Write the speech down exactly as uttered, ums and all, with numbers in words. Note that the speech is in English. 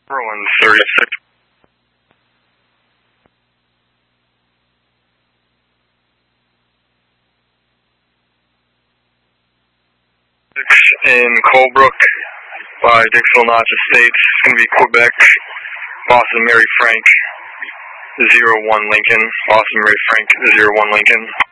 one thirty-six. In Colebrook by Dixville Notch Estates. It's going to be Quebec, Boston Mary Frank, zero one Lincoln, Boston Mary Frank, zero one Lincoln.